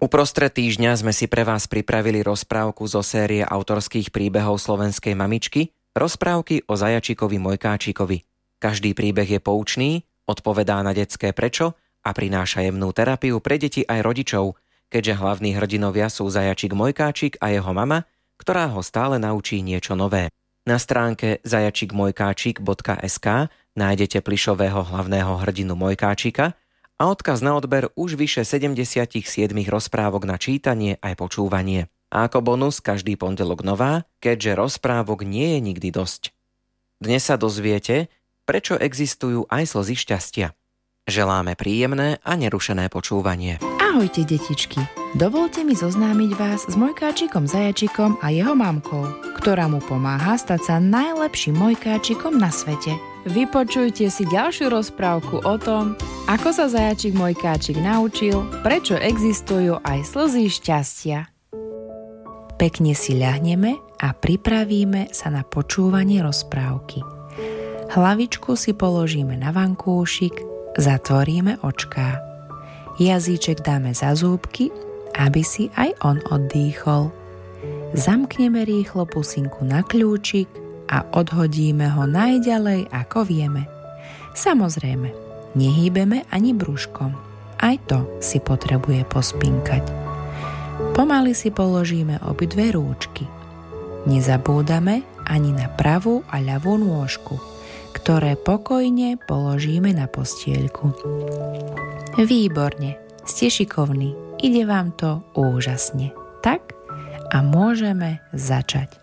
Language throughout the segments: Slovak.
Uprostred týždňa sme si pre vás pripravili rozprávku zo série autorských príbehov slovenskej mamičky, rozprávky o zajačikovi Mojkáčikovi. Každý príbeh je poučný, odpovedá na detské prečo a prináša jemnú terapiu pre deti aj rodičov, keďže hlavní hrdinovia sú zajačik Mojkáčik a jeho mama, ktorá ho stále naučí niečo nové. Na stránke zajačikmojkáčik.sk nájdete plyšového hlavného hrdinu Mojkáčika a odkaz na odber už vyše 77 rozprávok na čítanie aj počúvanie. A ako bonus každý pondelok nová, keďže rozprávok nie je nikdy dosť. Dnes sa dozviete, prečo existujú aj slzy šťastia. Želáme príjemné a nerušené počúvanie. Ahojte, detičky. Dovolte mi zoznámiť vás s Mojkáčikom Zajačikom a jeho mamkou, ktorá mu pomáha stať sa najlepším Mojkáčikom na svete. Vypočujte si ďalšiu rozprávku o tom, ako sa zajačik Mojkáčik naučil, prečo existujú aj slzy šťastia. Pekne si ľahneme a pripravíme sa na počúvanie rozprávky. Hlavičku si položíme na vankúšik, zatvoríme očká. Jazyček dáme za zúbky, aby si aj on oddýchol. Zamkneme rýchlo pusinku na kľúčik a odhodíme ho najďalej, ako vieme. Samozrejme, nehýbeme ani brúškom. Aj to si potrebuje pospinkať. Pomaly si položíme obidve rúčky. Nezabúdame ani na pravú a ľavú nôžku, ktoré pokojne položíme na postieľku. Výborne, ste šikovní, ide vám to úžasne. Tak a môžeme začať.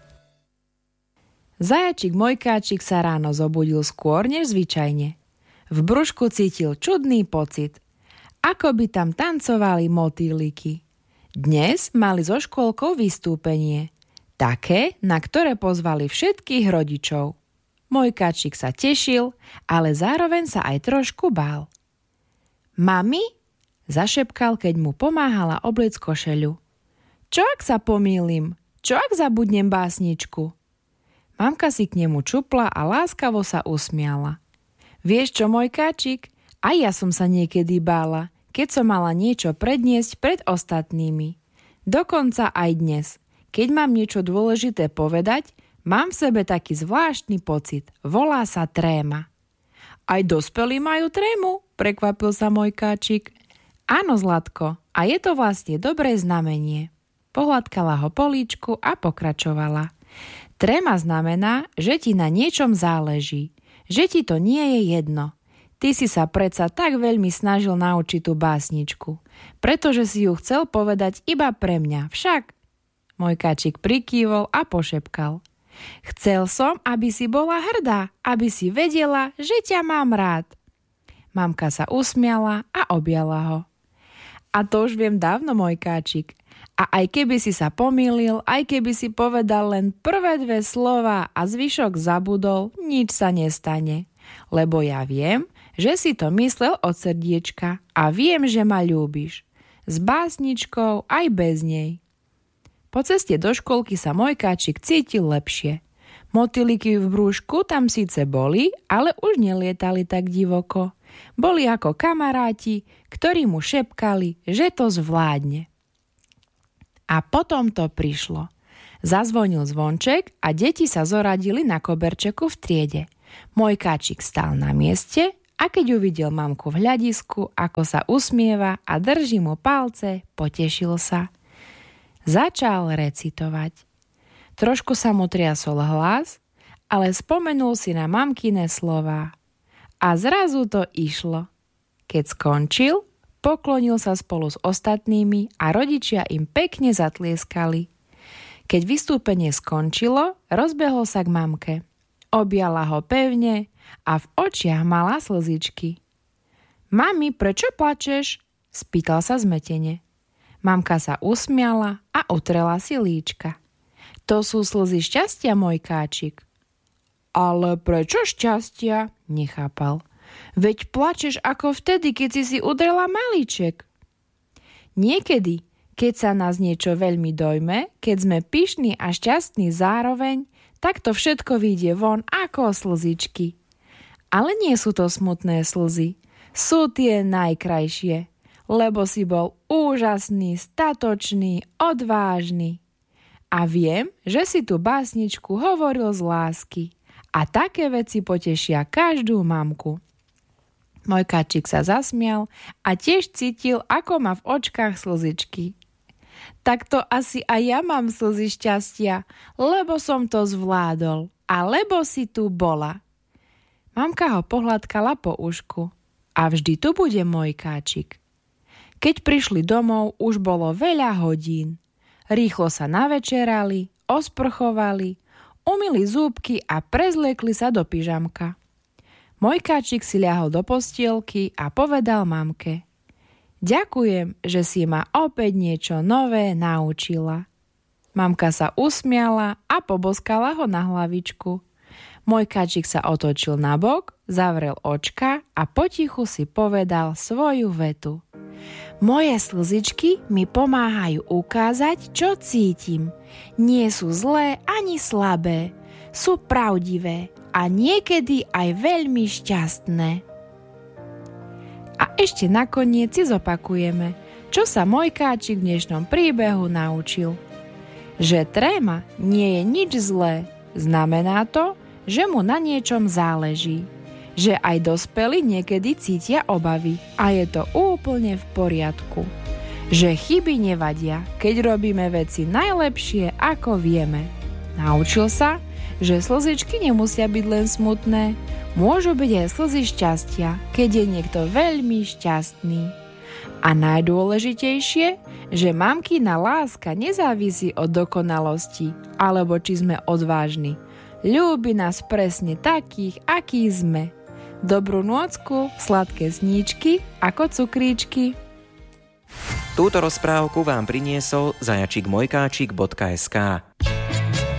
Zajačik Mojkáčik sa ráno zobudil skôr než zvyčajne. V brúšku cítil čudný pocit, ako by tam tancovali motýliky. Dnes mali so škôlkou vystúpenie, také, na ktoré pozvali všetkých rodičov. Mojkáčik sa tešil, ale zároveň sa aj trošku bál. Mami? Zašepkal, keď mu pomáhala obliecť košeľu. Čo ak sa pomýlim? Čo ak zabudnem básničku? Mamka si k nemu čupla a láskavo sa usmiala. Vieš čo, Mojkáčik? Aj ja som sa niekedy bála, keď som mala niečo predniesť pred ostatnými. Dokonca aj dnes, keď mám niečo dôležité povedať, mám v sebe taký zvláštny pocit. Volá sa tréma. Aj dospelí majú trému? Prekvapil sa Mojkáčik. Áno, Zlatko, a je to vlastne dobré znamenie. Pohľadkala ho po líčku a pokračovala. Tréma znamená, že ti na niečom záleží, že ti to nie je jedno. Ty si sa predsa tak veľmi snažil naučiť tú básničku, pretože si ju chcel povedať iba pre mňa, však? Mojkáčik prikývol a pošepkal. Chcel som, aby si bola hrdá, aby si vedela, že ťa mám rád. Mamka sa usmiala a objala ho. A to už viem dávno, Mojkáčik. A aj keby si sa pomýlil, aj keby si povedal len prvé dve slova a zvyšok zabudol, nič sa nestane. Lebo ja viem, že si to myslel od srdiečka a viem, že ma ľúbiš. S básničkou aj bez nej. Po ceste do školky sa Mojkáčik cítil lepšie. Motýliky v brúšku tam síce boli, ale už nelietali tak divoko. Boli ako kamaráti, ktorí mu šepkali, že to zvládne. A potom to prišlo. Zazvonil zvonček a deti sa zoradili na koberčeku v triede. Mojkáčik stál na mieste a keď uvidel mamku v hľadisku, ako sa usmieva a drží mu palce, potešil sa. Začal recitovať. Trošku sa mu triasol hlas, ale spomenul si na mamkine slová. A zrazu to išlo. Keď skončil, poklonil sa spolu s ostatnými a rodičia im pekne zatlieskali. Keď vystúpenie skončilo, rozbehol sa k mamke. Objala ho pevne a v očiach mala slzičky. Mami, prečo plačeš? Spýtal sa zmetene. Mamka sa usmiala a utrela si líčka. To sú slzy šťastia, Mojkáčik. Ale prečo šťastia? Nechápal. Veď plačeš ako vtedy, keď si udrela malíček. Niekedy, keď sa nás niečo veľmi dojme, keď sme pyšní a šťastní zároveň, tak to všetko vyjde von ako slzičky. Ale nie sú to smutné slzy. Sú tie najkrajšie, lebo si bol úžasný, statočný, odvážny. A viem, že si tú básničku hovoril z lásky. A také veci potešia každú mamku. Mojkáčik sa zasmial a tiež cítil, ako má v očkách slzičky. Tak to asi aj ja mám slzy šťastia, lebo som to zvládol a lebo si tu bola. Mamka ho pohľadkala po ušku. A vždy tu bude Mojkáčik. Keď prišli domov, už bolo veľa hodín. Rýchlo sa navečerali, osprchovali, umyli zúbky a prezliekli sa do pyžamka. Mojkáčik si ľahol do postielky a povedal mamke: Ďakujem, že si ma opäť niečo nové naučila. Mamka sa usmiala a poboskala ho na hlavičku. Mojkáčik sa otočil nabok, zavrel očka a potichu si povedal svoju vetu. Moje slzičky mi pomáhajú ukázať, čo cítim. Nie sú zlé ani slabé, sú pravdivé a niekedy aj veľmi šťastné. A ešte nakoniec si zopakujeme, čo sa Mojkáčik v dnešnom príbehu naučil. Že tréma nie je nič zlé, znamená to, že mu na niečom záleží. Že aj dospelí niekedy cítia obavy a je to úplne v poriadku. Že chyby nevadia, keď robíme veci najlepšie, ako vieme. Naučil sa, že slzičky nemusia byť len smutné, môžu byť aj slzy šťastia, keď je niekto veľmi šťastný. A najdôležitejšie, že mamkina láska nezávisí od dokonalosti, alebo či sme odvážni. Ľúbi nás presne takých, akí sme. Dobrú nôcku, sladké sníčky ako cukríčky. Túto rozprávku vám priniesol zajačikmojkáčik.sk.